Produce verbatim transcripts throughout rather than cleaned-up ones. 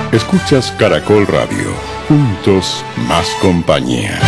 Escuchas Caracol Radio. Juntos, más compañía.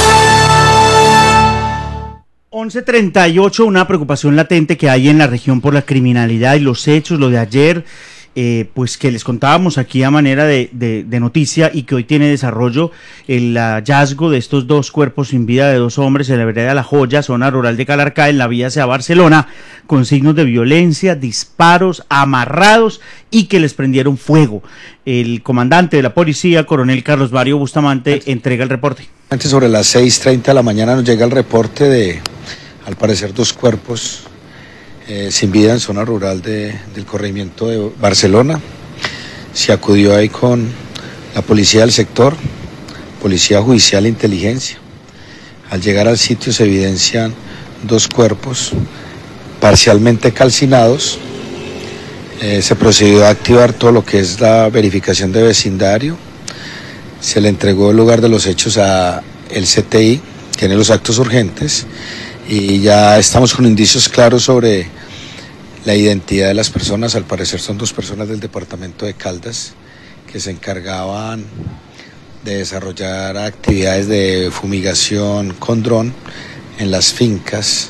once treinta y ocho, una preocupación latente que hay en la región por la criminalidad y los hechos, lo de ayer, eh, pues que les contábamos aquí a manera de, de, de noticia y que hoy tiene desarrollo, el hallazgo de estos dos cuerpos sin vida de dos hombres en la vereda La Joya, zona rural de Calarcá, en la vía hacia Barcelona, con signos de violencia, disparos, amarrados y que les prendieron fuego. El comandante de la policía, coronel Carlos Mario Bustamante, entrega el reporte. Antes, sobre las seis treinta de la mañana, nos llega el reporte de, al parecer, dos cuerpos eh, sin vida en zona rural de, del corregimiento de Barcelona. Se acudió ahí con la policía del sector, policía judicial e inteligencia. Al llegar al sitio se evidencian dos cuerpos parcialmente calcinados. Eh, se procedió a activar todo lo que es la verificación de vecindario. Se le entregó el lugar de los hechos a el C T I, tiene los actos urgentes, y ya estamos con indicios claros sobre la identidad de las personas. Al parecer son dos personas del departamento de Caldas que se encargaban de desarrollar actividades de fumigación con dron en las fincas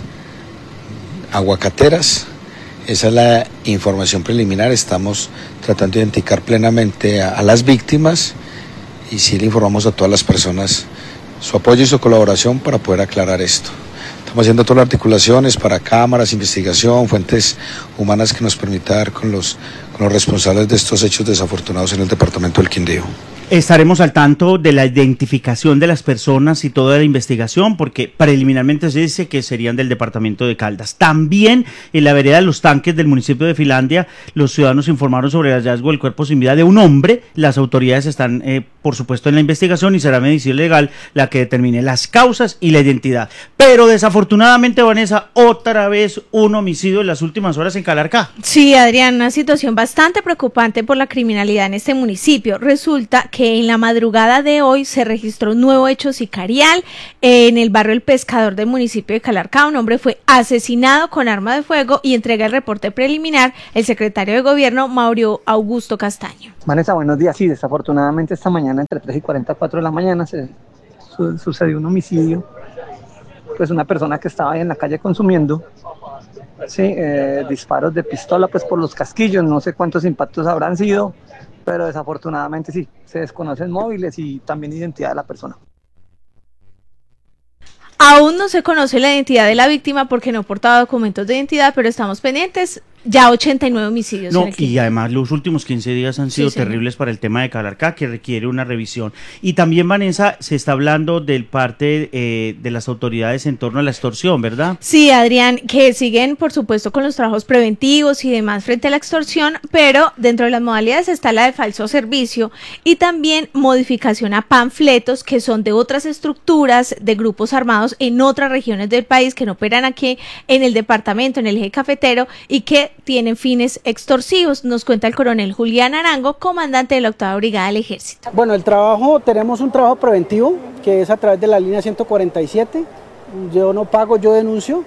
aguacateras. Esa es la información preliminar. Estamos tratando de identificar plenamente a, a las víctimas, y sí le informamos a todas las personas su apoyo y su colaboración para poder aclarar esto. Estamos haciendo todas las articulaciones para cámaras, investigación, fuentes humanas que nos permita dar con los, con los responsables de estos hechos desafortunados en el departamento del Quindío. Estaremos al tanto de la identificación de las personas y toda la investigación, porque preliminarmente se dice que serían del departamento de Caldas. También en la vereda de Los Tanques del municipio de Finlandia, los ciudadanos informaron sobre el hallazgo del cuerpo sin vida de un hombre. Las autoridades están, eh, por supuesto, en la investigación, y será medicina legal la que determine las causas y la identidad. Pero desafortunadamente, Vanessa, otra vez un homicidio en las últimas horas en Calarcá. Sí, Adrián, una situación bastante preocupante por la criminalidad en este municipio. Resulta que que en la madrugada de hoy se registró un nuevo hecho sicarial en el barrio El Pescador del municipio de Calarcá. Un hombre fue asesinado con arma de fuego, y entrega el reporte preliminar el secretario de Gobierno, Mauro Augusto Castaño. Vanessa, buenos días. Sí, desafortunadamente esta mañana entre tres y cuarenta y cuatro de la mañana se su, sucedió un homicidio. Pues una persona que estaba ahí en la calle consumiendo, sí, eh, disparos de pistola pues por los casquillos, no sé cuántos impactos habrán sido, pero desafortunadamente sí, se desconocen móviles y también identidad de la persona. Aún no se conoce la identidad de la víctima porque no portaba documentos de identidad, pero estamos pendientes. Ya ochenta y nueve homicidios. No, en el y además los últimos quince días han sido sí, terribles sí. para el tema de Calarcá, que requiere una revisión. Y también, Vanessa, se está hablando del parte eh, de las autoridades en torno a la extorsión, ¿verdad? Sí, Adrián, que siguen, por supuesto, con los trabajos preventivos y demás frente a la extorsión, pero dentro de las modalidades está la de falso servicio y también modificación a panfletos que son de otras estructuras de grupos armados en otras regiones del país que no operan aquí en el departamento, en el eje cafetero, y que tienen fines extorsivos. Nos cuenta el coronel Julián Arango, comandante de la octava Brigada del Ejército. Bueno, el trabajo, tenemos un trabajo preventivo que es a través de la línea ciento cuarenta y siete, yo no pago, yo denuncio,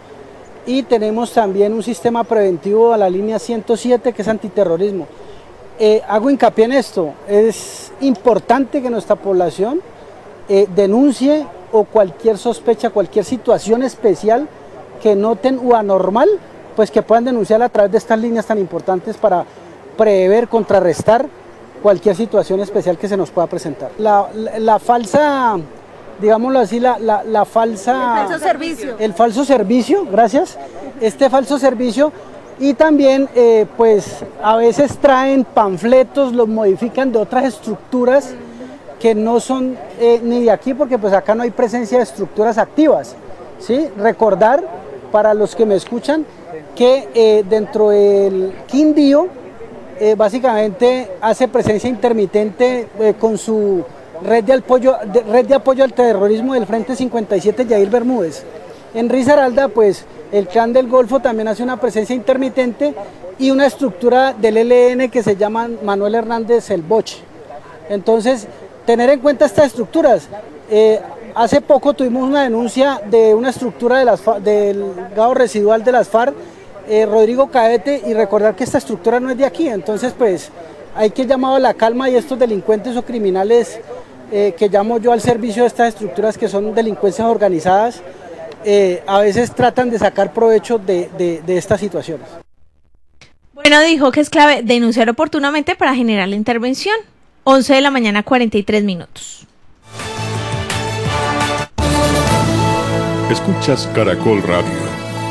y tenemos también un sistema preventivo a la línea ciento siete que es antiterrorismo. Eh, hago hincapié en esto, es importante que nuestra población eh, denuncie o cualquier sospecha, cualquier situación especial que noten o anormal, pues que puedan denunciarla a través de estas líneas tan importantes para prever, contrarrestar cualquier situación especial que se nos pueda presentar. La, la, la falsa, digámoslo así, la, la, la falsa... El falso servicio. El falso servicio, gracias. Este falso servicio, y también eh, pues a veces traen panfletos, los modifican de otras estructuras que no son eh, ni de aquí, porque pues acá no hay presencia de estructuras activas, ¿sí? Recordar para los que me escuchan que eh, dentro del Quindío eh, básicamente hace presencia intermitente eh, con su red de, apoyo, de, red de apoyo al terrorismo del Frente cincuenta y siete Yair Bermúdez. En Risaralda, pues el Clan del Golfo también hace una presencia intermitente, y una estructura del E L N que se llama Manuel Hernández el Boche. Entonces, tener en cuenta estas estructuras. Eh, hace poco tuvimos una denuncia de una estructura de las, del gado residual de las FARC, eh, Rodrigo Caete, y recordar que esta estructura no es de aquí. Entonces, pues hay que llamar a la calma y estos delincuentes o criminales eh, que llamo yo al servicio de estas estructuras que son delincuencias organizadas, eh, a veces tratan de sacar provecho de, de, de estas situaciones. Bueno, dijo que es clave denunciar oportunamente para generar la intervención. once de la mañana, cuarenta y tres minutos. Escuchas Caracol Radio.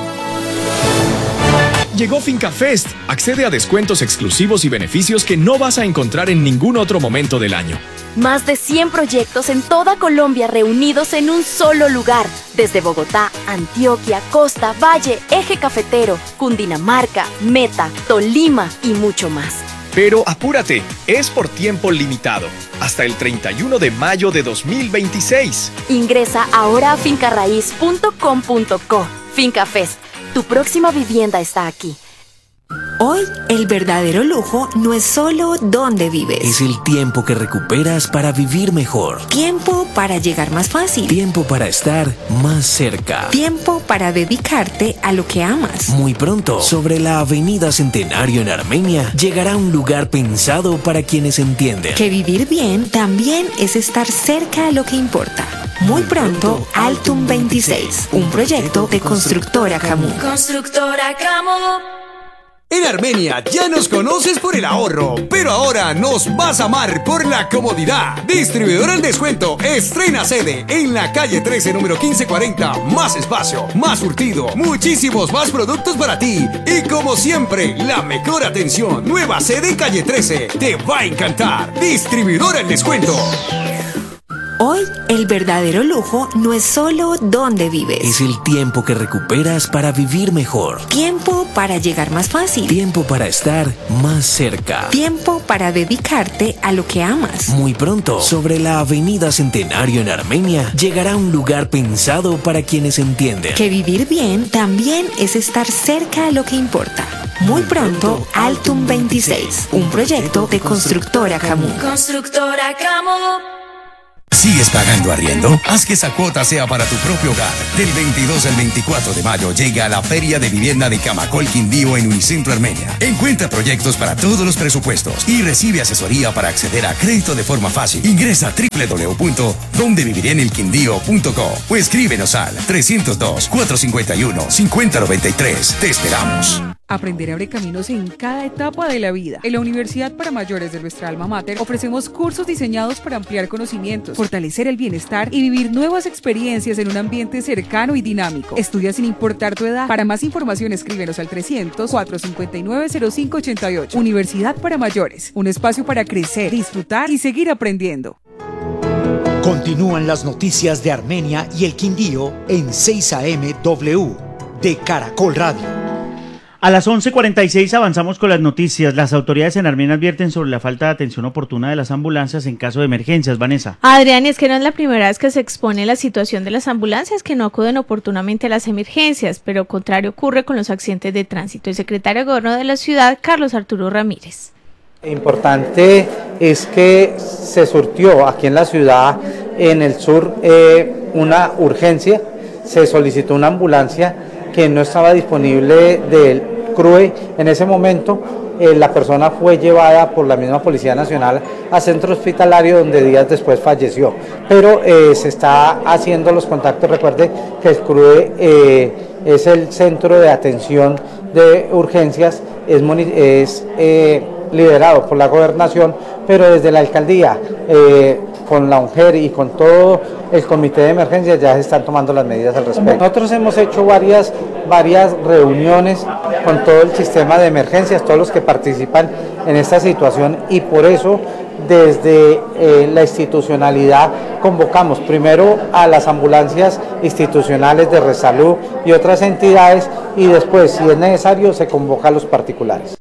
Llegó FincaFest. Accede a descuentos exclusivos y beneficios que no vas a encontrar en ningún otro momento del año. Más de cien proyectos en toda Colombia reunidos en un solo lugar. Desde Bogotá, Antioquia, Costa, Valle, Eje Cafetero, Cundinamarca, Meta, Tolima y mucho más. Pero apúrate, es por tiempo limitado, hasta el treinta y uno de mayo de dos mil veintiséis. Ingresa ahora a fincarraiz punto com punto co. FincaFest, tu próxima vivienda está aquí. Hoy, el verdadero lujo no es solo dónde vives. Es el tiempo que recuperas para vivir mejor. Tiempo para llegar más fácil. Tiempo para estar más cerca. Tiempo para dedicarte a lo que amas. Muy pronto, sobre la Avenida Centenario en Armenia, llegará un lugar pensado para quienes entienden que vivir bien también es estar cerca a lo que importa. Muy pronto, Altum veintiséis, un proyecto de Constructora Camu. Constructora Camu. En Armenia ya nos conoces por el ahorro, pero ahora nos vas a amar por la comodidad. Distribuidor al descuento estrena sede en la calle trece, número quince cuarenta. Más espacio, más surtido, muchísimos más productos para ti. Y como siempre, la mejor atención. Nueva sede en calle trece. Te va a encantar. Distribuidor al descuento. Hoy, el verdadero lujo no es solo dónde vives. Es el tiempo que recuperas para vivir mejor. Tiempo para llegar más fácil. Tiempo para estar más cerca. Tiempo para dedicarte a lo que amas. Muy pronto, sobre la Avenida Centenario en Armenia, llegará un lugar pensado para quienes entienden que vivir bien también es estar cerca a lo que importa. Muy pronto, Altum veintiséis, un proyecto de Constructora Camu. Constructora Camu. ¿Sigues pagando arriendo? Haz que esa cuota sea para tu propio hogar. Del veintidós al veinticuatro de mayo llega la Feria de Vivienda de Camacol Quindío en Unicentro Armenia. Encuentra proyectos para todos los presupuestos y recibe asesoría para acceder a crédito de forma fácil. Ingresa a doble u doble u doble u punto donde viviré en el quindío punto co o escríbenos al trescientos dos, cuatrocientos cincuenta y uno, cincuenta noventa y tres. Te esperamos. Aprender abre caminos en cada etapa de la vida. En la Universidad para Mayores de nuestra alma mater ofrecemos cursos diseñados para ampliar conocimientos, fortalecer el bienestar y vivir nuevas experiencias en un ambiente cercano y dinámico. Estudia sin importar tu edad. Para más información escríbenos al trescientos, cuatrocientos cincuenta y nueve, cero cinco ochenta y ocho. Universidad para Mayores, un espacio para crecer, disfrutar y seguir aprendiendo. Continúan las noticias de Armenia y el Quindío en seis A M W de Caracol Radio. A las once cuarenta y seis avanzamos con las noticias. Las autoridades en Armenia advierten sobre la falta de atención oportuna de las ambulancias en caso de emergencias. Vanessa. Adrián, es que no es la primera vez que se expone la situación de las ambulancias que no acuden oportunamente a las emergencias, pero contrario ocurre con los accidentes de tránsito. El secretario de Gobierno de la ciudad, Carlos Arturo Ramírez. Importante es que se surtió aquí en la ciudad, en el sur, eh, una urgencia. Se solicitó una ambulancia que no estaba disponible del C R U E. En ese momento eh, la persona fue llevada por la misma Policía Nacional a centro hospitalario, donde días después falleció, pero eh, se está haciendo los contactos. Recuerde que el C R U E eh, es el centro de atención de urgencias, es, es eh, liderado por la gobernación, pero desde la alcaldía eh, con la UNGER y con todo el comité de emergencias ya se están tomando las medidas al respecto. Nosotros hemos hecho varias, varias reuniones con todo el sistema de emergencias, todos los que participan en esta situación, y por eso desde eh, la institucionalidad convocamos primero a las ambulancias institucionales de Resalud y otras entidades, y después, si es necesario, se convoca a los particulares.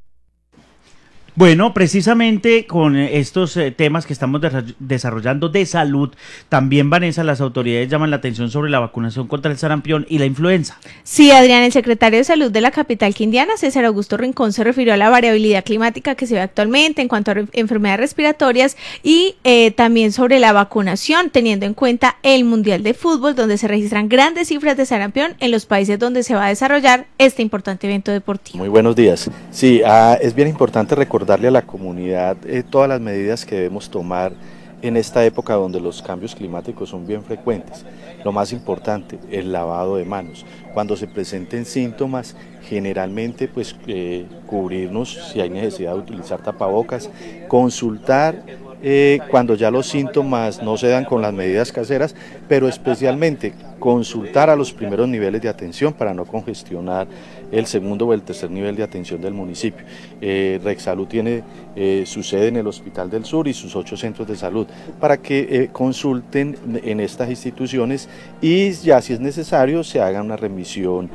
Bueno, precisamente con estos eh, temas que estamos de- desarrollando de salud, también, Vanessa, las autoridades llaman la atención sobre la vacunación contra el sarampión y la influenza. Sí, Adrián, el secretario de Salud de la capital quindiana, César Augusto Rincón, se refirió a la variabilidad climática que se ve actualmente en cuanto a re- enfermedades respiratorias y eh, también sobre la vacunación, teniendo en cuenta el Mundial de Fútbol, donde se registran grandes cifras de sarampión en los países donde se va a desarrollar este importante evento deportivo. Muy buenos días. Sí, ah, es bien importante recordar recordarle a la comunidad eh, todas las medidas que debemos tomar en esta época donde los cambios climáticos son bien frecuentes. Lo más importante, el lavado de manos. Cuando se presenten síntomas, generalmente pues eh, cubrirnos si hay necesidad de utilizar tapabocas, consultar eh, cuando ya los síntomas no se dan con las medidas caseras, pero especialmente consultar a los primeros niveles de atención para no congestionar el segundo o el tercer nivel de atención del municipio. Eh, Rexsalud tiene eh, su sede en el Hospital del Sur y sus ocho centros de salud para que eh, consulten en estas instituciones y ya si es necesario se haga una remisión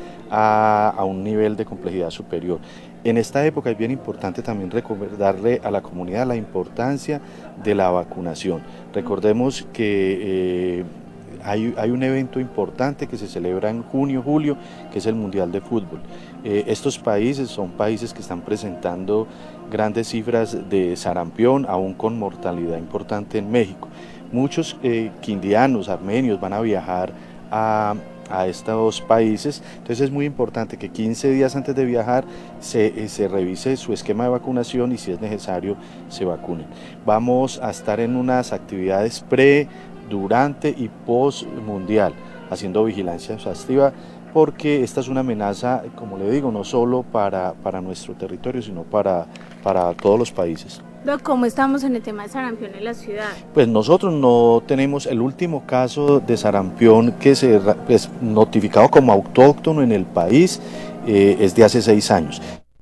a, a un nivel de complejidad superior. En esta época es bien importante también recordarle a la comunidad la importancia de la vacunación. Recordemos que eh, Hay, hay un evento importante que se celebra en junio, julio, que es el Mundial de Fútbol. Eh, estos países son países que están presentando grandes cifras de sarampión, aún con mortalidad importante en México. Muchos eh, quindianos, armenios van a viajar a, a estos países, entonces es muy importante que quince días antes de viajar se, eh, se revise su esquema de vacunación y si es necesario se vacunen. Vamos a estar en unas actividades pre, durante y post mundial, haciendo vigilancia exhaustiva, porque esta es una amenaza, como le digo, no solo para, para nuestro territorio, sino para, para todos los países. ¿Cómo estamos en el tema de sarampión en la ciudad? Pues nosotros no tenemos el último caso de sarampión que se pues, notificado como autóctono en el país, eh, es de hace seis años.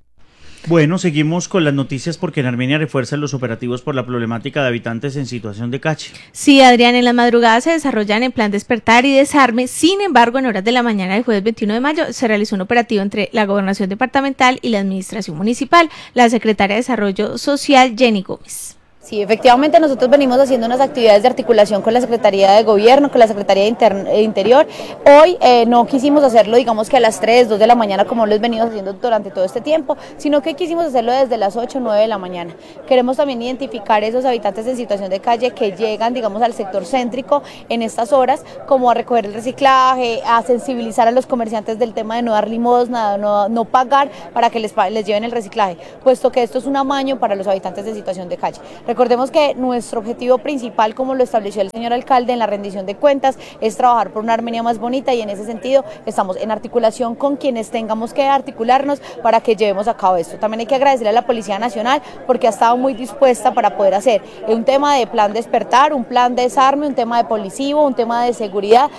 Bueno, seguimos con las noticias porque en Armenia refuerzan los operativos por la problemática de habitantes en situación de calle. Sí, Adrián, en las madrugadas se desarrollan en plan despertar y desarme. Sin embargo, en horas de la mañana del jueves veintiuno de mayo se realizó un operativo entre la Gobernación Departamental y la Administración Municipal. La secretaria de Desarrollo Social, Jenny Gómez. Sí, efectivamente nosotros venimos haciendo unas actividades de articulación con la Secretaría de Gobierno, con la Secretaría de Inter- Interior. Hoy eh, no quisimos hacerlo, digamos que a las tres, dos de la mañana, como lo hemos venido haciendo durante todo este tiempo, sino que quisimos hacerlo desde las ocho, nueve de la mañana. Queremos también identificar esos habitantes en situación de calle que llegan, digamos, al sector céntrico en estas horas, como a recoger el reciclaje, a sensibilizar a los comerciantes del tema de no dar limosna, no, no pagar para que les, les lleven el reciclaje, puesto que esto es un amaño para los habitantes en situación de calle. Recordemos que nuestro objetivo principal, como lo estableció el señor alcalde en la rendición de cuentas, es trabajar por una Armenia más bonita y en ese sentido estamos en articulación con quienes tengamos que articularnos para que llevemos a cabo esto. También hay que agradecerle a la Policía Nacional porque ha estado muy dispuesta para poder hacer un tema de plan despertar, un plan de desarme, un tema de policivo, un tema de seguridad.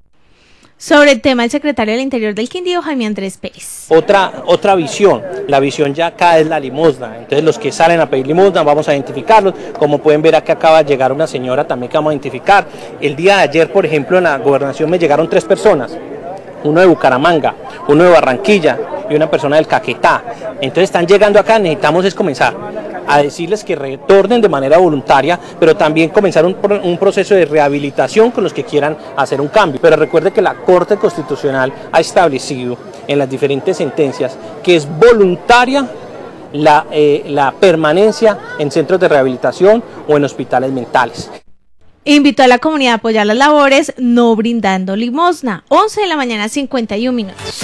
Sobre el tema, el secretario del Interior del Quindío, Jaime Andrés Pérez. Otra, otra visión, la visión ya acá es la limosna, entonces los que salen a pedir limosna vamos a identificarlos, como pueden ver acá acaba de llegar una señora también que vamos a identificar. El día de ayer, por ejemplo, en la gobernación me llegaron tres personas, uno de Bucaramanga, uno de Barranquilla y una persona del Caquetá, entonces están llegando acá, necesitamos es comenzar a decirles que retornen de manera voluntaria, pero también comenzar un, un proceso de rehabilitación con los que quieran hacer un cambio. Pero recuerde que la Corte Constitucional ha establecido en las diferentes sentencias que es voluntaria la, eh, la permanencia en centros de rehabilitación o en hospitales mentales. Invitó a la comunidad a apoyar las labores no brindando limosna. once de la mañana, cincuenta y un minutos.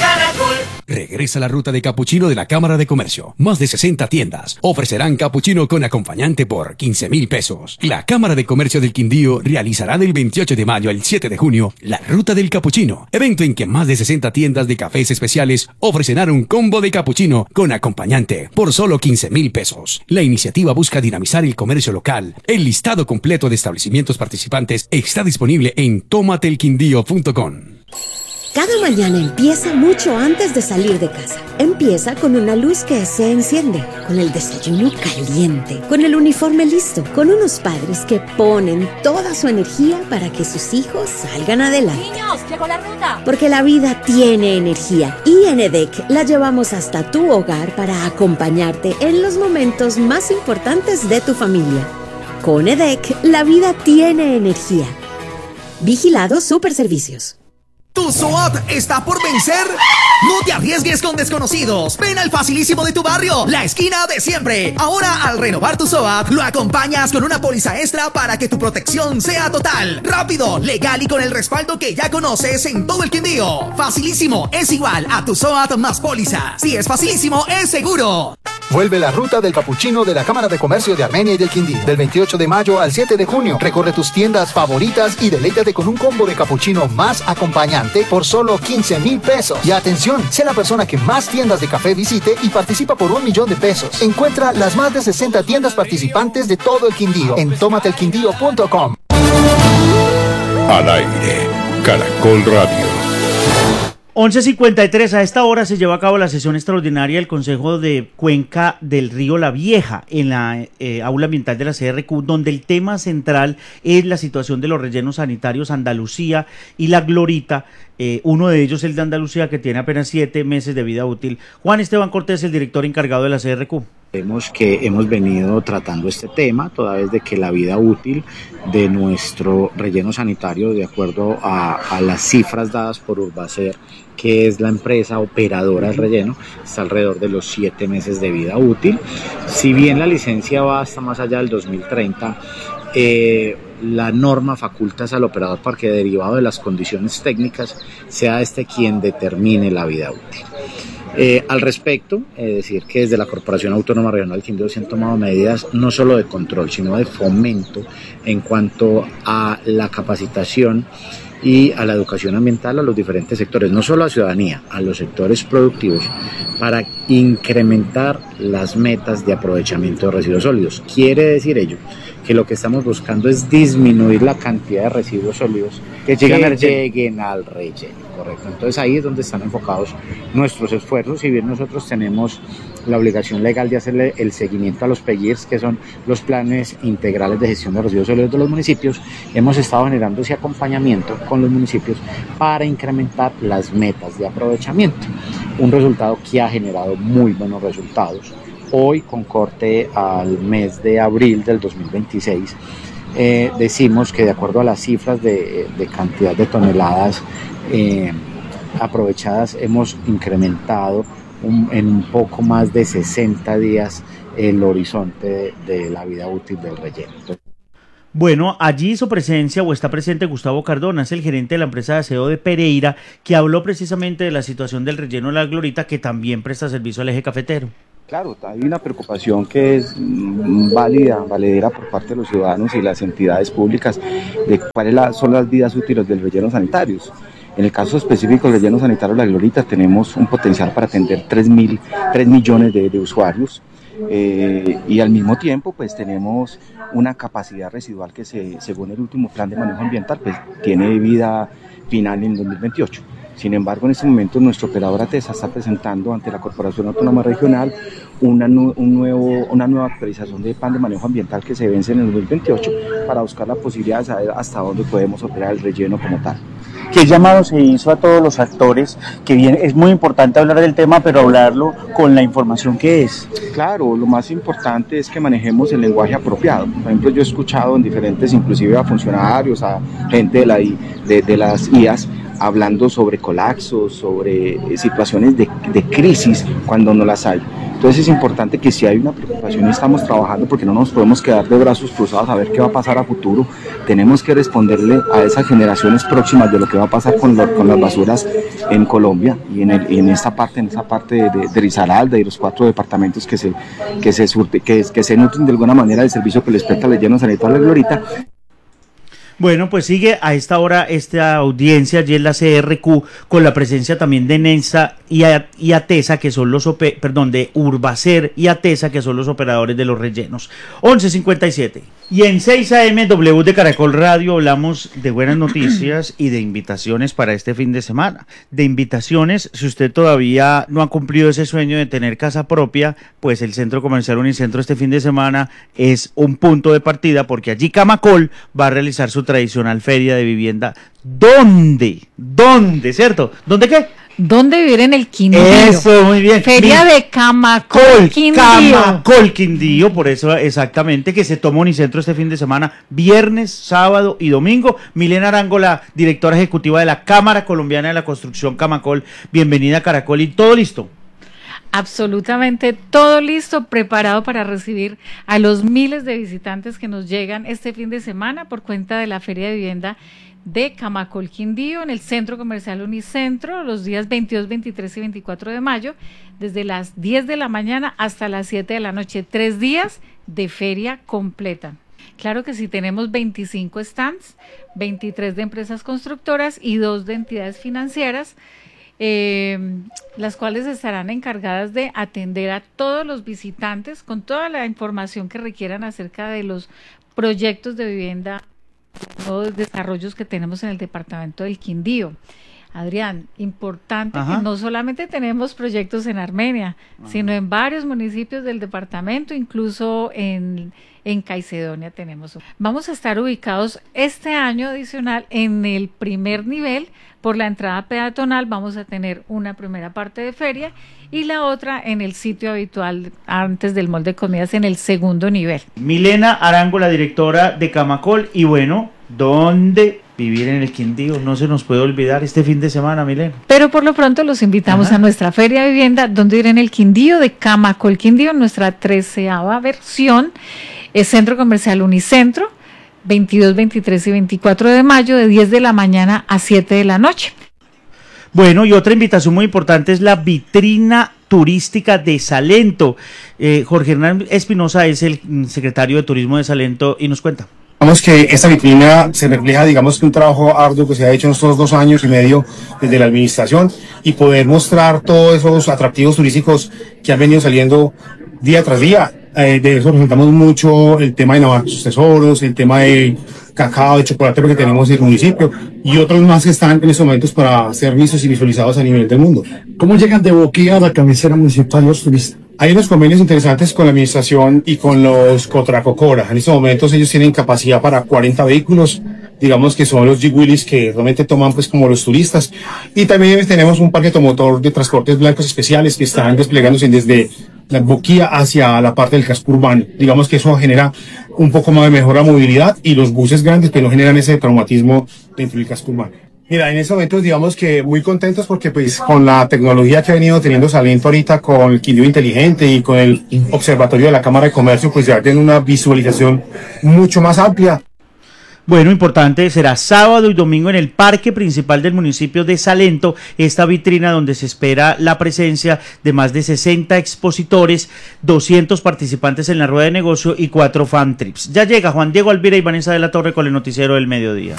Regresa la ruta de capuchino de la Cámara de Comercio. Más de sesenta tiendas ofrecerán capuchino con acompañante por quince mil pesos. La Cámara de Comercio del Quindío realizará del veintiocho de mayo al siete de junio la Ruta del Capuchino, evento en que más de sesenta tiendas de cafés especiales ofrecerán un combo de capuchino con acompañante por solo quince mil pesos. La iniciativa busca dinamizar el comercio local. El listado completo de establecimientos participantes está disponible en tomatelquindío punto com. Cada mañana empieza mucho antes de salir de casa. Empieza con una luz que se enciende, con el desayuno caliente, con el uniforme listo, con unos padres que ponen toda su energía para que sus hijos salgan adelante. Niños, llegó la ruta. Porque la vida tiene energía y en E D E C la llevamos hasta tu hogar para acompañarte en los momentos más importantes de tu familia. Con E D E C, la vida tiene energía. Vigilado Superservicios. ¿Tu SWAT está por vencer? No te arriesgues con desconocidos. Ven al facilísimo de tu barrio, la esquina de siempre. Ahora, al renovar tu SWAT, lo acompañas con una póliza extra para que tu protección sea total, rápido, legal y con el respaldo que ya conoces en todo el Quindío. Facilísimo es igual a tu SWAT más póliza. Si es facilísimo, es seguro. Vuelve la ruta del capuchino de la Cámara de Comercio de Armenia y del Quindío. Del veintiocho de mayo al siete de junio, recorre tus tiendas favoritas y deleítate con un combo de capuchino más acompañante por solo quince mil pesos. Y atención, sé la persona que más tiendas de café visite y participa por un millón de pesos. Encuentra las más de sesenta tiendas participantes de todo el Quindío en tómate el quindío punto com. Al aire, Caracol Radio. once cincuenta y tres, a esta hora se lleva a cabo la sesión extraordinaria del Consejo de Cuenca del Río La Vieja en la eh, aula ambiental de la C R Q, donde el tema central es la situación de los rellenos sanitarios Andalucía y La Glorita, eh, uno de ellos el de Andalucía, que tiene apenas siete meses de vida útil. Juan Esteban Cortés, el director encargado de la C R Q. Vemos que hemos venido tratando este tema toda vez de que la vida útil de nuestro relleno sanitario, de acuerdo a, a las cifras dadas por Urbacer, que es la empresa operadora del relleno, está alrededor de los siete meses de vida útil. Si bien la licencia va hasta más allá del dos mil treinta, eh, la norma faculta al operador para que, derivado de las condiciones técnicas, sea este quien determine la vida útil. Eh, al respecto, es decir, que desde la Corporación Autónoma Regional Quindío se han tomado medidas no solo de control, sino de fomento en cuanto a la capacitación y a la educación ambiental a los diferentes sectores, no solo a la ciudadanía, a los sectores productivos, para incrementar las metas de aprovechamiento de residuos sólidos. Quiere decir ello que lo que estamos buscando es disminuir la cantidad de residuos sólidos que, que lleguen, al lleguen al relleno, correcto. Entonces ahí es donde están enfocados nuestros esfuerzos. Si bien nosotros tenemos la obligación legal de hacerle el seguimiento a los P I R S, que son los planes integrales de gestión de residuos sólidos de los municipios, hemos estado generando ese acompañamiento con los municipios para incrementar las metas de aprovechamiento, un resultado que ha generado muy buenos resultados. Hoy, con corte al mes de abril del dos mil veintiséis, eh, decimos que de acuerdo a las cifras de, de cantidad de toneladas eh, aprovechadas, hemos incrementado un, en un poco más de sesenta días el horizonte de, de la vida útil del relleno. Bueno, allí hizo presencia o está presente Gustavo Cardona, es el gerente de la empresa de aseo de Pereira, que habló precisamente de la situación del relleno de La Glorita, que también presta servicio al eje cafetero. Claro, hay una preocupación que es válida, valedera por parte de los ciudadanos y las entidades públicas de cuáles la, son las vidas útiles del relleno sanitarios. En el caso específico del relleno sanitario La Glorita tenemos un potencial para atender tres millones de, de usuarios. Eh, y al mismo tiempo pues tenemos una capacidad residual que se, según el último plan de manejo ambiental pues tiene vida final en dos mil veintiocho. Sin embargo, en este momento nuestro operador ATESA está presentando ante la Corporación Autónoma Regional una, nu un nuevo, una nueva actualización del plan de manejo ambiental que se vence en el dos mil veintiocho para buscar la posibilidad de saber hasta dónde podemos operar el relleno como tal. ¿Qué llamado se hizo a todos los actores? Que bien, es muy importante hablar del tema, pero hablarlo con la información que es. Claro, lo más importante es que manejemos el lenguaje apropiado. Por ejemplo, yo he escuchado en diferentes, inclusive a funcionarios, a gente de, la, de, de las I A S, hablando sobre colapsos, sobre situaciones de, de crisis cuando no las hay. Entonces es importante que si hay una preocupación y estamos trabajando, porque no nos podemos quedar de brazos cruzados a ver qué va a pasar a futuro. Tenemos que responderle a esas generaciones próximas de lo que va a pasar con, lo, con las basuras en Colombia y en, el, y en esta parte, en esta parte de, de, de Risaralda y los cuatro departamentos que se, que, se surte, que, que se nutren de alguna manera del servicio que les presta el relleno sanitario La Glorita. Bueno, pues sigue a esta hora esta audiencia allí en la C R Q con la presencia también de Nensa y, a, y ATESA, que son los, ope, perdón, de Urbacer y ATESA, que son los operadores de los rellenos. once cincuenta y siete. Y en seis A M W de Caracol Radio hablamos de buenas noticias y de invitaciones para este fin de semana. De invitaciones, si usted todavía no ha cumplido ese sueño de tener casa propia, pues el Centro Comercial Unicentro este fin de semana es un punto de partida, porque allí Camacol va a realizar su tradicional feria de vivienda. ¿Dónde? ¿Dónde? ¿Cierto? ¿Dónde qué? ¿Dónde vivir en el Quindío? Eso, muy bien. Feria Mi... de Camacol Quindío. Camacol Quindío, por eso exactamente, que se toma Unicentro este fin de semana, viernes, sábado y domingo. Milena Arango, la directora ejecutiva de la Cámara Colombiana de la Construcción Camacol. Bienvenida a Caracol y todo listo. absolutamente todo listo, preparado para recibir a los miles de visitantes que nos llegan este fin de semana por cuenta de la Feria de Vivienda de Camacol, Quindío, en el Centro Comercial Unicentro, los días veintidós, veintitrés y veinticuatro de mayo, desde las diez de la mañana hasta las siete de la noche, tres días de feria completa. Claro que sí, tenemos veinticinco stands, veintitrés de empresas constructoras y dos de entidades financieras, eh, las cuales estarán encargadas de atender a todos los visitantes con toda la información que requieran acerca de los proyectos de vivienda, nuevos desarrollos que tenemos en el departamento del Quindío. Adrián, importante Ajá. que no solamente tenemos proyectos en Armenia, Ajá. sino en varios municipios del departamento, incluso en, en Caicedonia tenemos. Vamos a estar ubicados este año adicional en el primer nivel. Por la entrada peatonal vamos a tener una primera parte de feria y la otra en el sitio habitual antes del mall de comidas en el segundo nivel. Milena Arango, la directora de Camacol, y bueno, ¿dónde vivir en el Quindío? No se nos puede olvidar este fin de semana, Milena. Pero por lo pronto los invitamos Ajá. a nuestra Feria de Vivienda, donde ir en el Quindío de Camacol Quindío, nuestra treceava versión, el Centro Comercial Unicentro, veintidós, veintitrés y veinticuatro de mayo, de diez de la mañana a siete de la noche. Bueno, y otra invitación muy importante es la vitrina turística de Salento. Eh, Jorge Hernán Espinosa es el secretario de Turismo de Salento y nos cuenta. Digamos que esta vitrina se refleja, digamos que un trabajo arduo que se ha hecho en estos dos años y medio desde la administración y poder mostrar todos esos atractivos turísticos que han venido saliendo día tras día. Eh, de eso resaltamos mucho el tema de Nuestros Tesoros, el tema de cacao, de chocolate que tenemos en el municipio y otros más que están en estos momentos para ser vistos y visualizados a nivel del mundo. ¿Cómo llegan de Boquilla a la cabecera municipal los turistas? Hay unos convenios interesantes con la administración y con los Cotracocora. En estos momentos ellos tienen capacidad para cuarenta vehículos, digamos que son los G-Willys que realmente toman pues como los turistas. Y también tenemos un parque automotor de transportes blancos especiales que están desplegándose desde la Boquilla hacia la parte del casco urbano. Digamos que eso genera un poco más de mejora movilidad y los buses grandes que no generan ese traumatismo dentro del casco urbano. Mira, en estos momentos digamos que muy contentos porque pues con la tecnología que ha venido teniendo Salento ahorita con el Quindío Inteligente y con el observatorio de la Cámara de Comercio, pues ya tienen una visualización mucho más amplia. Bueno, importante, será sábado y domingo en el parque principal del municipio de Salento, esta vitrina donde se espera la presencia de más de sesenta expositores, doscientos participantes en la rueda de negocio y cuatro fan trips. Ya llega Juan Diego Alvira y Vanessa de la Torre con el noticiero del mediodía.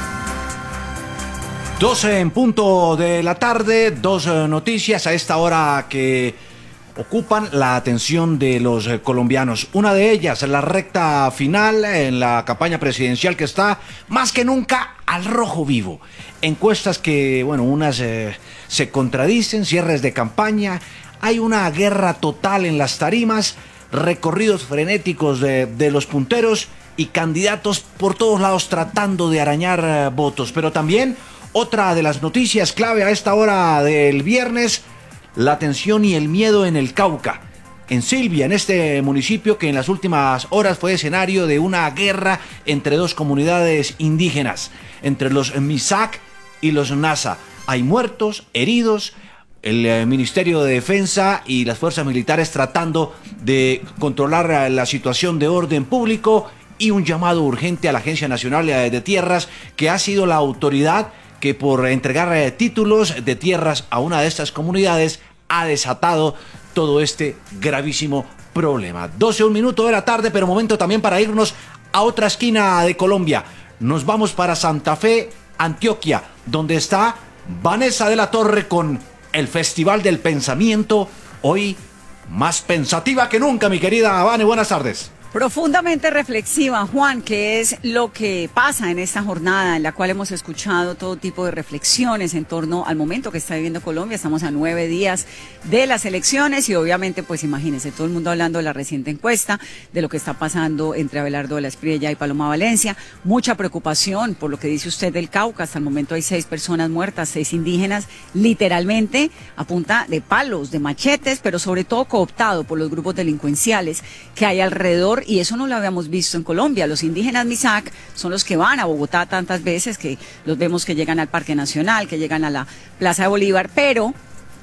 doce en punto de la tarde, dos noticias a esta hora que ocupan la atención de los colombianos. Una de ellas, la recta final en la campaña presidencial que está más que nunca al rojo vivo. Encuestas que, bueno, unas eh, se contradicen, cierres de campaña, hay una guerra total en las tarimas, recorridos frenéticos de, de los punteros y candidatos por todos lados tratando de arañar eh, votos. Pero también otra de las noticias clave a esta hora del viernes, la tensión y el miedo en el Cauca, en Silvia, en este municipio que en las últimas horas fue escenario de una guerra entre dos comunidades indígenas, entre los Misak y los Nasa. Hay muertos, heridos, el eh, Ministerio de Defensa y las fuerzas militares tratando de controlar la situación de orden público y un llamado urgente a la Agencia Nacional de Tierras, que ha sido la autoridad que por entregar eh, títulos de tierras a una de estas comunidades ha desatado todo este gravísimo problema. doce, un minuto de la tarde, pero momento también para irnos a otra esquina de Colombia. Nos vamos para Santa Fe, Antioquia, donde está Vanessa de la Torre con el Festival del Pensamiento, hoy más pensativa que nunca, mi querida Vane, buenas tardes. Profundamente reflexiva, Juan, que es lo que pasa en esta jornada en la cual hemos escuchado todo tipo de reflexiones en torno al momento que está viviendo Colombia. Estamos a nueve días de las elecciones y obviamente, pues imagínense, todo el mundo hablando de la reciente encuesta, de lo que está pasando entre Abelardo de la Espriella y Paloma Valencia. Mucha preocupación por lo que dice usted del Cauca. Hasta el momento hay seis personas muertas, seis indígenas, literalmente a punta de palos, de machetes, pero sobre todo cooptado por los grupos delincuenciales que hay alrededor. Y eso no lo habíamos visto en Colombia. Los indígenas Misak son los que van a Bogotá tantas veces, que los vemos que llegan al Parque Nacional, que llegan a la Plaza de Bolívar, pero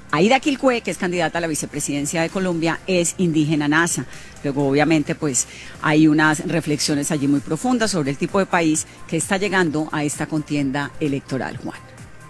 Aida Quilcue, que es candidata a la vicepresidencia de Colombia, es indígena nasa. Luego, obviamente, pues hay unas reflexiones allí muy profundas sobre el tipo de país que está llegando a esta contienda electoral, Juan.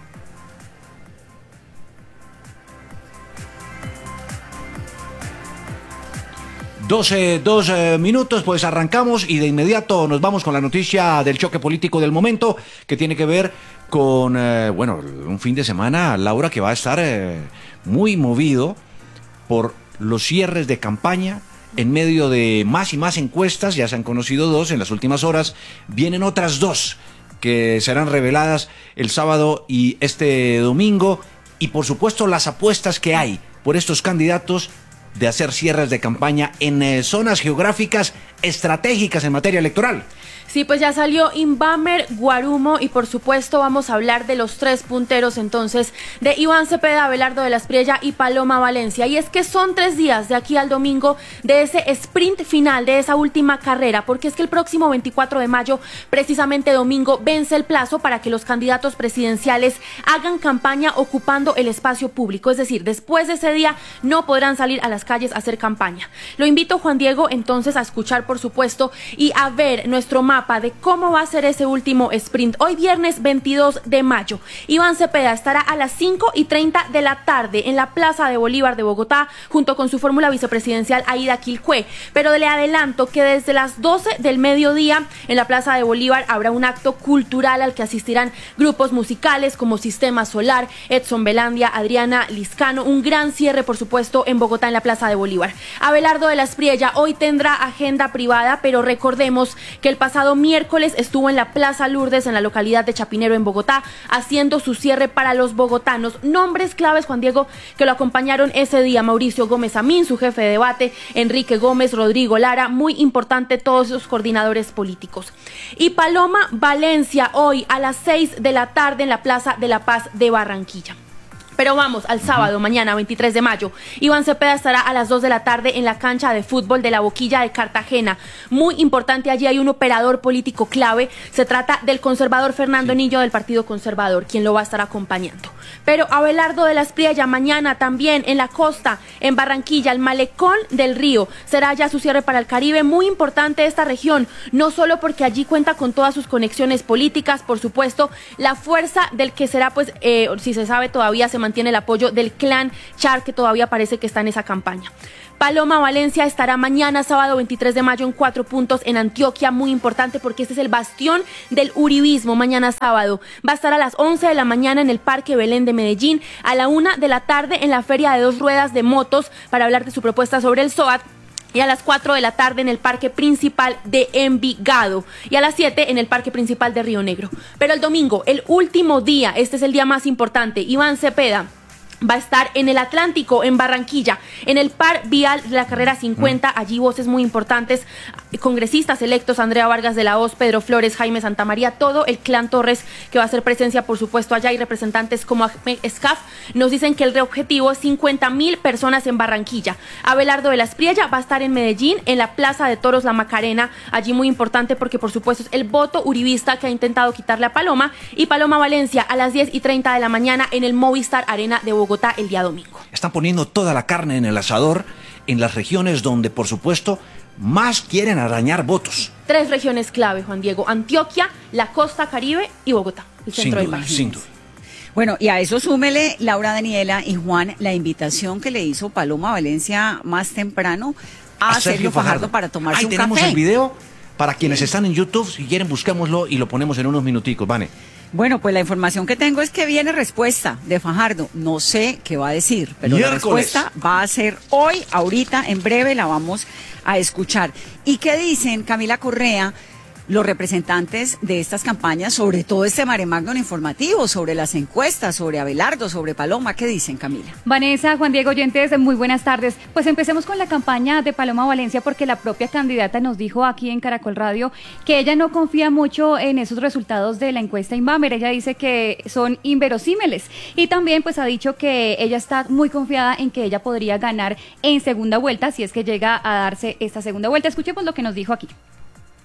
doce, dos eh, minutos, pues arrancamos y de inmediato nos vamos con la noticia del choque político del momento, que tiene que ver con, eh, bueno, un fin de semana, Laura, que va a estar eh, muy movido por los cierres de campaña. En medio de más y más encuestas, ya se han conocido dos en las últimas horas, vienen otras dos que serán reveladas el sábado y este domingo, y por supuesto las apuestas que hay por estos candidatos de hacer cierres de campaña en eh, zonas geográficas estratégicas en materia electoral. Sí, pues ya salió Invamer, Guarumo y por supuesto vamos a hablar de los tres punteros entonces de Iván Cepeda, Abelardo de la Espriella y Paloma Valencia. Y es que son tres días de aquí al domingo de ese sprint final, de esa última carrera, porque es que el próximo veinticuatro de mayo, precisamente domingo, vence el plazo para que los candidatos presidenciales hagan campaña ocupando el espacio público. Es decir, después de ese día no podrán salir a las calles a hacer campaña. Lo invito, Juan Diego, entonces a escuchar, por supuesto, y a ver nuestro mapa de cómo va a ser ese último sprint. Hoy viernes veintidós de mayo, Iván Cepeda estará a las cinco y treinta de la tarde en la Plaza de Bolívar de Bogotá junto con su fórmula vicepresidencial Aida Quilcue, pero le adelanto que desde las doce del mediodía en la Plaza de Bolívar habrá un acto cultural al que asistirán grupos musicales como Sistema Solar, Edson Belandia, Adriana Liscano, un gran cierre por supuesto en Bogotá en la Plaza de Bolívar. Abelardo de la Espriella hoy tendrá agenda privada, pero recordemos que el pasado miércoles estuvo en la Plaza Lourdes en la localidad de Chapinero en Bogotá haciendo su cierre para los bogotanos. Nombres claves, Juan Diego, que lo acompañaron ese día: Mauricio Gómez Amín, su jefe de debate, Enrique Gómez, Rodrigo Lara, muy importante todos esos coordinadores políticos. Y Paloma Valencia hoy a las seis de la tarde en la Plaza de la Paz de Barranquilla. Pero vamos al sábado, mañana veintitrés de mayo. Iván Cepeda estará a las dos de la tarde en la cancha de fútbol de la Boquilla de Cartagena. Muy importante, allí hay un operador político clave. Se trata del conservador Fernando Niño del Partido Conservador, quien lo va a estar acompañando. Pero Abelardo de la Espriella mañana también en la costa, en Barranquilla, el Malecón del Río. Será ya su cierre para el Caribe. Muy importante esta región, no solo porque allí cuenta con todas sus conexiones políticas, por supuesto, la fuerza del que será, pues, eh, si se sabe todavía, se mantiene el apoyo del clan Char, que todavía parece que está en esa campaña. Paloma Valencia estará mañana, sábado veintitrés de mayo, en Cuatro Puntos, en Antioquia, muy importante porque este es el bastión del uribismo. Mañana sábado va a estar a las once de la mañana en el Parque Belén de Medellín, a la una de la tarde en la Feria de Dos Ruedas de Motos para hablar de su propuesta sobre el SOAT, y a las cuatro de la tarde en el Parque Principal de Envigado, y a las siete en el Parque Principal de Río Negro. Pero el domingo, el último día, este es el día más importante, Iván Cepeda va a estar en el Atlántico, en Barranquilla, en el par vial de la carrera cincuenta, allí voces muy importantes, congresistas electos, Andrea Vargas de la Hoz, Pedro Flores, Jaime Santamaría, todo el clan Torres que va a hacer presencia por supuesto allá, y representantes como Ahmed Escaf nos dicen que el objetivo es cincuenta mil personas en Barranquilla. Abelardo de la Espriella va a estar en Medellín, en la Plaza de Toros La Macarena, allí muy importante porque por supuesto es el voto uribista que ha intentado quitarle a Paloma, y Paloma Valencia a las diez y treinta de la mañana en el Movistar Arena de Bogotá el día domingo. Están poniendo toda la carne en el asador en las regiones donde, por supuesto, más quieren arañar votos. Tres regiones clave, Juan Diego: Antioquia, la costa Caribe y Bogotá, el centro del país. Sin duda. Bueno, y a eso súmele, Laura, Daniela y Juan, la invitación que le hizo Paloma Valencia más temprano a, a Sergio, Sergio Fajardo, Fajardo para tomarse Ahí un tenemos café. El video para quienes sí. están en YouTube. Si quieren, busquémoslo y lo ponemos en unos minuticos, Vane. Bueno, pues la información que tengo es que viene respuesta de Fajardo. No sé qué va a decir, pero Miércoles. La respuesta va a ser hoy, ahorita, en breve la vamos a escuchar. ¿Y qué dicen, Camila Correa, los representantes de estas campañas sobre todo este mare magnum informativo, sobre las encuestas, sobre Abelardo, sobre Paloma? ¿Qué dicen, Camila? Vanessa, Juan Diego, oyentes, muy buenas tardes. Pues empecemos con la campaña de Paloma Valencia, porque la propia candidata nos dijo aquí en Caracol Radio que ella no confía mucho en esos resultados de la encuesta Invamer. Ella dice que son inverosímiles, y también pues ha dicho que ella está muy confiada en que ella podría ganar en segunda vuelta si es que llega a darse esta segunda vuelta. Escuchemos lo que nos dijo aquí.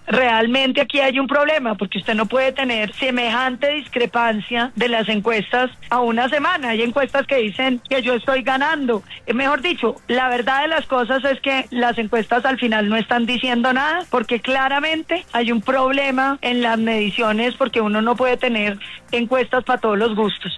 realmente aquí hay un problema, porque usted no puede tener semejante discrepancia de las encuestas a una semana. Hay encuestas que dicen que yo estoy ganando. Eh, mejor dicho, la verdad de las cosas es que las encuestas al final no están diciendo nada, porque claramente hay un problema en las mediciones, porque uno no puede tener encuestas para todos los gustos.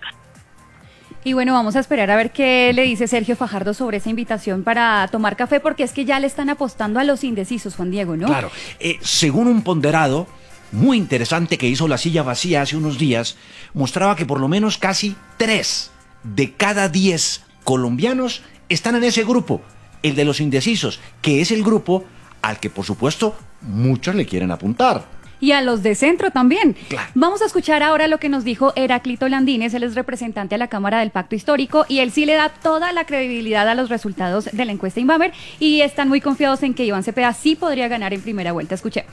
Y bueno, vamos a esperar a ver qué le dice Sergio Fajardo sobre esa invitación para tomar café, porque es que ya le están apostando a los indecisos, Juan Diego, ¿no? Claro, eh, según un ponderado muy interesante que hizo La Silla Vacía hace unos días, mostraba que por lo menos casi tres de cada diez colombianos están en ese grupo, el de los indecisos, que es el grupo al que por supuesto muchos le quieren apuntar. Y a los de centro también. Claro. Vamos a escuchar ahora lo que nos dijo Heráclito Landines, él es representante a la Cámara del Pacto Histórico y él sí le da toda la credibilidad a los resultados de la encuesta Inbamer y están muy confiados en que Iván Cepeda sí podría ganar en primera vuelta. Escuchemos.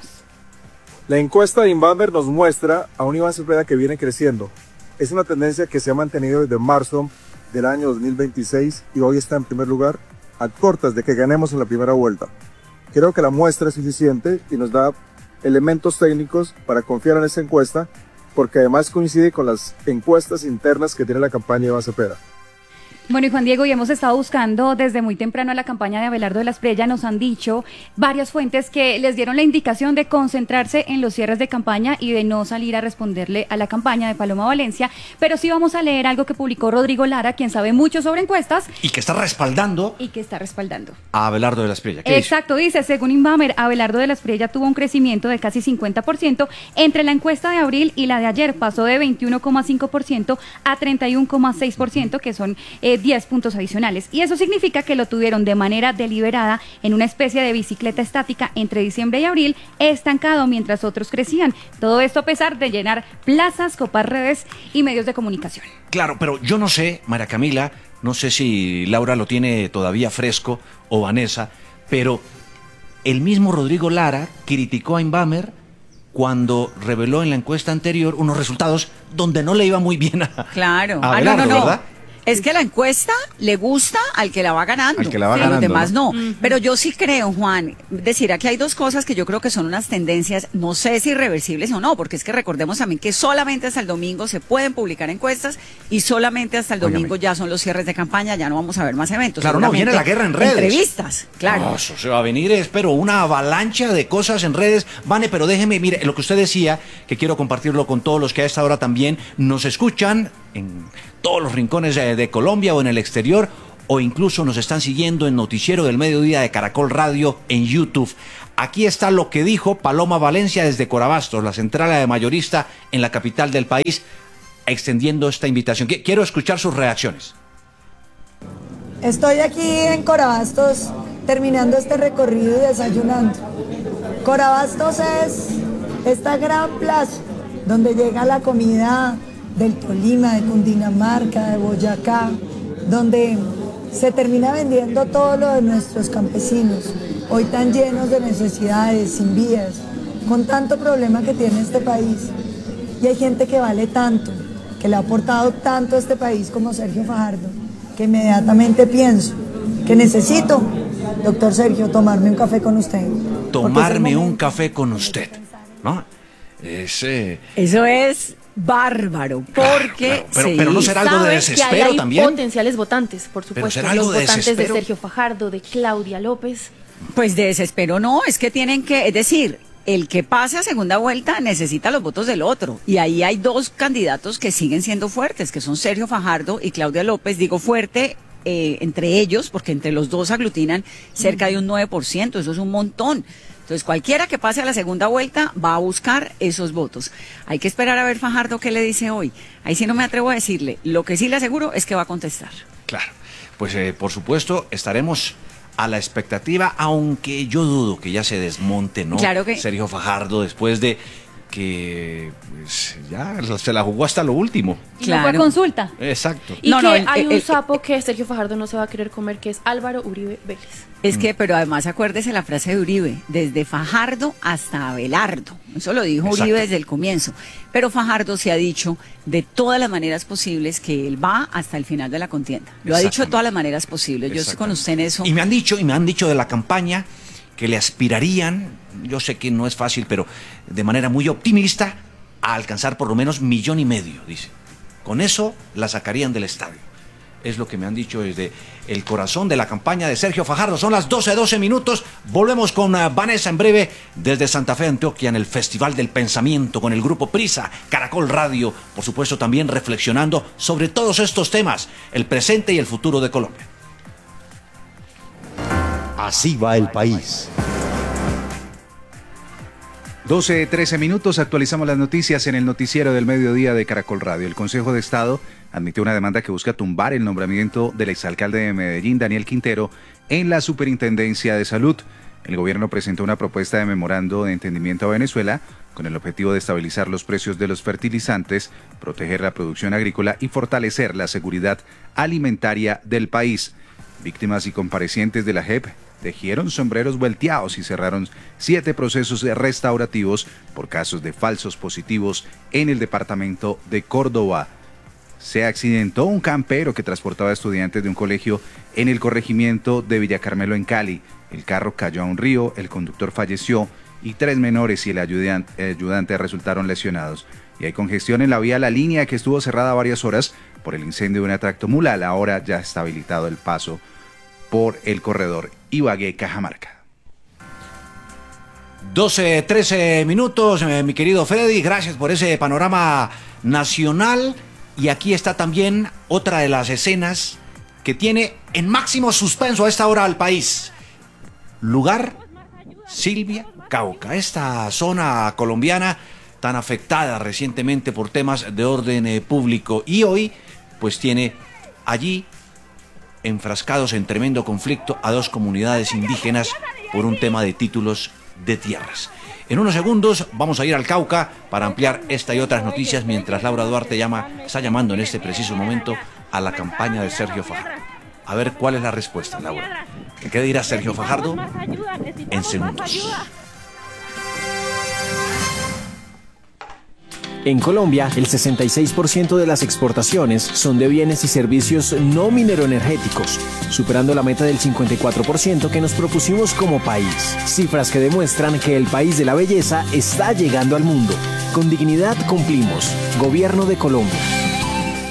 La encuesta de Inbamer nos muestra a un Iván Cepeda que viene creciendo. Es una tendencia que se ha mantenido desde marzo del año dos mil veintiséis y hoy está en primer lugar a cortas de que ganemos en la primera vuelta. Creo que la muestra es suficiente y nos da elementos técnicos para confiar en esta encuesta, porque además coincide con las encuestas internas que tiene la campaña de Iván Cepeda. Bueno, y Juan Diego, y hemos estado buscando desde muy temprano a la campaña de Abelardo de la Espriella. Nos han dicho varias fuentes que les dieron la indicación de concentrarse en los cierres de campaña y de no salir a responderle a la campaña de Paloma Valencia, pero sí vamos a leer algo que publicó Rodrigo Lara, quien sabe mucho sobre encuestas. Y que está respaldando. Y que está respaldando. A Abelardo de la Espriella. Exacto, dice? dice, según Inbamer, Abelardo de la Espriella tuvo un crecimiento de casi cincuenta por ciento entre la encuesta de abril y la de ayer. Pasó de veintiuno coma cinco por ciento a treinta y uno coma seis por ciento, que son eh, diez puntos adicionales. Y eso significa que lo tuvieron de manera deliberada en una especie de bicicleta estática entre diciembre y abril, estancado mientras otros crecían. Todo esto a pesar de llenar plazas, copar redes y medios de comunicación. Claro, pero yo no sé, María Camila, no sé si Laura lo tiene todavía fresco o Vanessa, pero el mismo Rodrigo Lara criticó a Inbamer cuando reveló en la encuesta anterior unos resultados donde no le iba muy bien a, claro. a Abelardo, ah, no, no, no. ¿verdad? Es que la encuesta le gusta al que la va ganando, al que la va sí, ganando, los demás no. ¿no? Uh-huh. Pero yo sí creo, Juan, decir, aquí hay dos cosas que yo creo que son unas tendencias, no sé si irreversibles o no, porque es que recordemos también que solamente hasta el domingo se pueden publicar encuestas y solamente hasta el domingo Óigame. ya son los cierres de campaña, ya no vamos a ver más eventos. Claro, no, viene la guerra en redes. Entrevistas, claro. No, eso se va a venir, espero, una avalancha de cosas en redes. Vane, pero déjeme, mire, lo que usted decía, que quiero compartirlo con todos los que a esta hora también nos escuchan en todos los rincones de, de Colombia o en el exterior, o incluso nos están siguiendo en Noticiero del Mediodía de Caracol Radio en YouTube. Aquí está lo que dijo Paloma Valencia desde Corabastos, la central de mayorista en la capital del país, extendiendo esta invitación. Quiero escuchar sus reacciones. Estoy aquí en Corabastos terminando este recorrido y desayunando. Corabastos es esta gran plaza donde llega la comida del Tolima, de Cundinamarca, de Boyacá, donde se termina vendiendo todo lo de nuestros campesinos, hoy tan llenos de necesidades, sin vías, con tanto problema que tiene este país. Y hay gente que vale tanto, que le ha aportado tanto a este país como Sergio Fajardo, que inmediatamente pienso que necesito, doctor Sergio, tomarme un café con usted. Tomarme un café con usted, ¿no? Ese... Eso es... bárbaro, porque claro, claro. Pero, sí. pero no será algo de desespero que hay también. Potenciales votantes, por supuesto, será algo los de votantes desespero. de Sergio Fajardo, de Claudia López. Pues de desespero no, es que tienen que, es decir, el que pase a segunda vuelta necesita los votos del otro. Y ahí hay dos candidatos que siguen siendo fuertes, que son Sergio Fajardo y Claudia López. Digo fuerte eh, entre ellos, porque entre los dos aglutinan cerca de un nueve por ciento, eso es un montón. Entonces, cualquiera que pase a la segunda vuelta va a buscar esos votos. Hay que esperar a ver Fajardo qué le dice hoy. Ahí sí no me atrevo a decirle. Lo que sí le aseguro es que va a contestar. Claro. Pues, eh, por supuesto, estaremos a la expectativa, aunque yo dudo que ya se desmonte, ¿no? Claro que... Sergio Fajardo, después de que pues, ya se la jugó hasta lo último. Claro. No fue consulta. Exacto. Y no, que no, el, hay el, un el, sapo que Sergio Fajardo no se va a querer comer, que es Álvaro Uribe Vélez. Es que, pero además acuérdese la frase de Uribe, desde Fajardo hasta Abelardo. Eso lo dijo Exacto. Uribe desde el comienzo. Pero Fajardo se ha dicho de todas las maneras posibles que él va hasta el final de la contienda. Lo ha dicho de todas las maneras posibles. Yo estoy con usted en eso. Y me han dicho, y me han dicho de la campaña que le aspirarían, yo sé que no es fácil, pero de manera muy optimista, a alcanzar por lo menos millón y medio, dice. Con eso la sacarían del estadio. Es lo que me han dicho desde el corazón de la campaña de Sergio Fajardo. Son las doce, doce minutos. Volvemos con uh, Vanessa en breve desde Santa Fe, Antioquia, en el Festival del Pensamiento con el grupo Prisa, Caracol Radio. Por supuesto, también reflexionando sobre todos estos temas, el presente y el futuro de Colombia. Así va el país. doce, trece minutos, actualizamos las noticias en el noticiero del mediodía de Caracol Radio. El Consejo de Estado admitió una demanda que busca tumbar el nombramiento del exalcalde de Medellín, Daniel Quintero, en la Superintendencia de Salud. El gobierno presentó una propuesta de memorando de entendimiento a Venezuela con el objetivo de estabilizar los precios de los fertilizantes, proteger la producción agrícola y fortalecer la seguridad alimentaria del país. Víctimas y comparecientes de la J E P tejieron sombreros volteados y cerraron siete procesos restaurativos por casos de falsos positivos en el departamento de Córdoba. Se accidentó un campero que transportaba estudiantes de un colegio en el corregimiento de Villa Carmelo en Cali. El carro cayó a un río, el conductor falleció y tres menores y el ayudante, ayudante resultaron lesionados. Y hay congestión en la vía La Línea, que estuvo cerrada varias horas por el incendio de una tractomula. Ahora ya está habilitado el paso por el corredor Ibagué-Cajamarca. doce, trece minutos, eh, mi querido Freddy, gracias por ese panorama nacional. Y aquí está también otra de las escenas que tiene en máximo suspenso a esta hora al país. Lugar, Silvia, Cauca, esta zona colombiana tan afectada recientemente por temas de orden eh, público. Y hoy, pues tiene allí enfrascados en tremendo conflicto a dos comunidades indígenas por un tema de títulos de tierras. En unos segundos vamos a ir al Cauca para ampliar esta y otras noticias mientras Laura Duarte llama, está llamando en este preciso momento a la campaña de Sergio Fajardo. A ver cuál es la respuesta, Laura. ¿Qué dirá Sergio Fajardo? En segundos. En Colombia, el sesenta y seis por ciento de las exportaciones son de bienes y servicios no mineroenergéticos, superando la meta del cincuenta y cuatro por ciento que nos propusimos como país. Cifras que demuestran que el país de la belleza está llegando al mundo. Con dignidad cumplimos. Gobierno de Colombia.